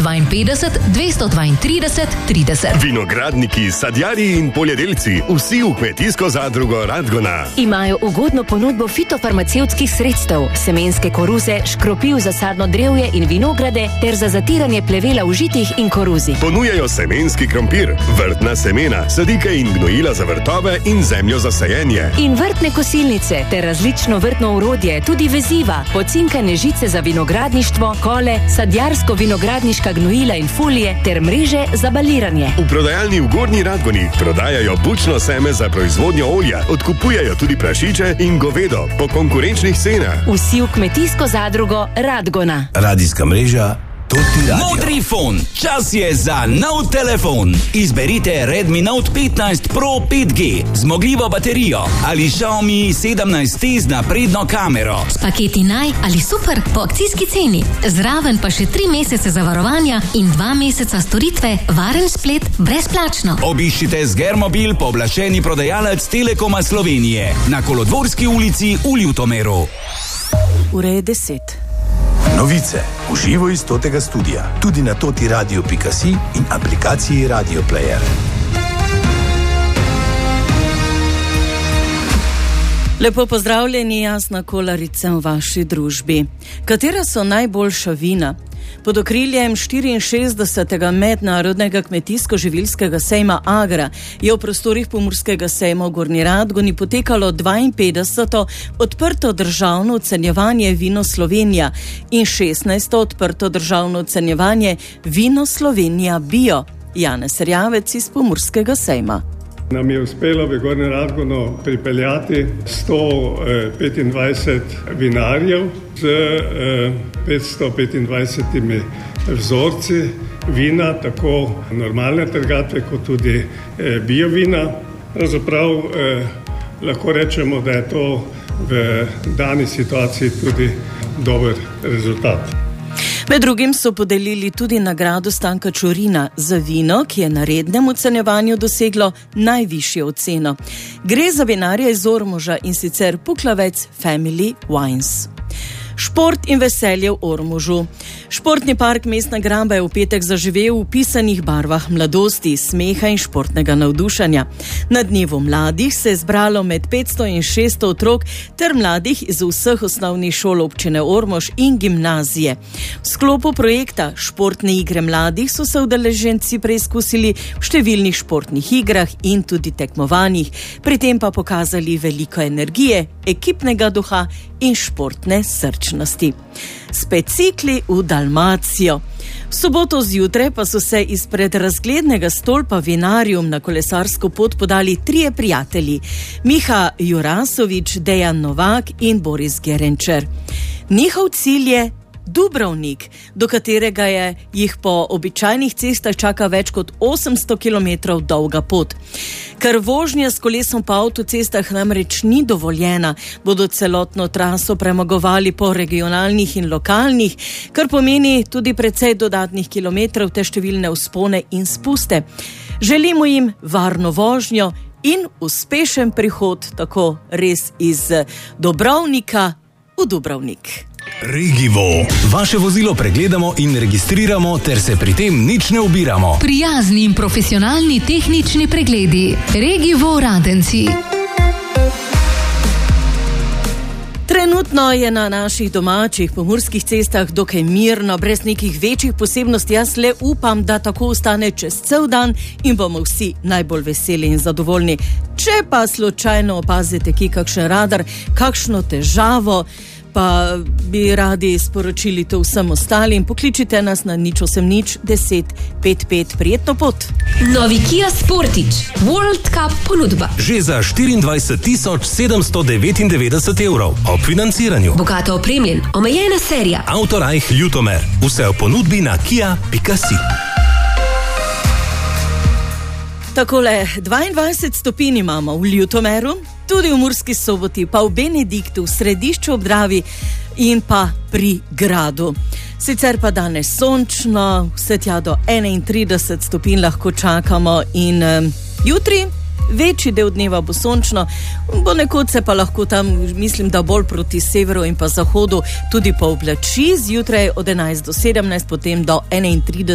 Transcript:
52 232 30. Vinogradniki, sadjarji in poljedelci, vsi v Kmetijsko zadrugo Radgona. Imajo ugodno ponudbo fitofarmacevtskih sredstev, semenske koruze, škropiv za sadno drevje in vinograde ter za zatiranje plevela v žitih in koruzi. Ponujajo semenski krompir, vrtna semena, sadike in gnojila za vrtove in zemljo za sajenje. In vrtne kosilnice ter različno vrtno orodje, tudi veziva, pocinkane žice za vinogradništvo, kole, sadjarsko-vinogradniška gnojila in folije ter mreže za baliranje. V prodajalni v Gornji Radgoni prodajajo bučno seme za proizvodnjo olja, odkupujejo tudi prašiče in govedo po konkurenčnih cenah. Vsi v Kmetijsko zadrugo Radgona. Radijska mreža Toti Radio. Modrifon, čas je za nov telefon. Izberite Redmi Note 15 Pro 5G, zmogljivo baterijo ali Xiaomi 17T z napredno kamero. Paketi naj ali super po akcijski ceni. Zraven pa še 3 mesece zavarovanja in 2 meseca storitve, varen splet brezplačno. Obiščite Zgermobil, pooblaščeni prodajalec Telekoma Slovenije na Kolodvorski ulici v Ljutomeru. Ura je 10. Novice v živo iz Totega studia, tudi na totiradio.si in aplikaciji Radio Player. Lepo pozdravljeni, Jasna Kolarica v vaši družbi. Katera so najboljša vina? Pod okriljem 64. mednarodnega kmetijsko-živilskega sejma Agra je v prostorih Pomurskega sejma v Gornji Radgoni potekalo 52. odprto državno ocenjevanje Vino Slovenija in 16. odprto državno ocenjevanje Vino Slovenija Bio. Janez Erjavec iz Pomurskega sejma. Nam je uspelo v Gornjem Radgonu pripeljati 125 vinarjev z 525 vzorci vina, tako normalne trgatve kot tudi biovina. Pravzaprav lahko rečemo, da je to v dani situaciji tudi dober rezultat. Med drugim so podelili tudi nagrado Stanka Čorina za vino, ki je na rednem ocenjevanju doseglo najvišjo oceno. Gre za vinarja iz Ormoža in sicer Puklavec Family Wines. Šport in veselje v Ormožu. Športni park Mestna Gramba je v petek zaživel v pisanih barvah mladosti, smeha in športnega navdušanja. Na dnevu mladih se je zbralo med 500 in 600 otrok ter mladih iz vseh osnovnih šol občine Ormož in gimnazije. V sklopu projekta Športne igre mladih so se udeleženci preizkusili v številnih športnih igrah in tudi tekmovanjih, pri tem pa pokazali veliko energije, ekipnega duha in športne srčnosti. Specikli v Dalmacijo. V soboto zjutraj pa so se izpred razglednega stolpa Vinarium na kolesarsko pot podali 3 prijatelji: Miha Jurasovič, Dejan Novak in Boris Gerenčer. Njihov cilj je Dubrovnik, do katerega jih po običajnih cestah čaka več kot 800 km dolga pot. Ker vožnja s kolesom po avtocestah namreč ni dovoljena, bodo celotno traso premagovali po regionalnih in lokalnih, kar pomeni tudi precej dodatnih kilometrov te številne vzpone in spuste. Želimo jim varno vožnjo in uspešen prihod tako res iz Dobrovnika v Dubrovnik. Regivo. Vaše vozilo pregledamo in registriramo ter se pri tem nič ne ubiramo. Prijazni in profesionalni tehnični pregledi. Regivo Radenci. Trenutno je na naših domačih pomurskih cestah dokaj mirno, brez nekih večjih posebnosti. Jaz le upam, da tako ostane čez cel dan in bomo vsi najbolj veseli in zadovoljni. Če pa slučajno opazite kakšen radar, kakšno težavo, pa bi radi sporočili to vsem ostalim, pokličite nas na 080 10 55. Prijetno pot. Novi Kia Sportage World Cup ponudba. Že za 24 799 evrov ob financiranju. Bogato opremljen, omejena serija. Autorajh Ljutomer. Vse v ponudbi na kia.si. Takole, 22 stopinj imamo v Ljutomeru, tudi v Murski Soboti, pa v Benediktu, v središču ob Dravi in pa pri Gradu. Sicer pa danes sončno, vse tja do 31 stopinj lahko čakamo in jutri večji del dneva bo sončno, ponekod se pa lahko tam, mislim, da bolj proti severu in pa zahodu tudi pooblači, zjutraj od 11 do 17, potem do 31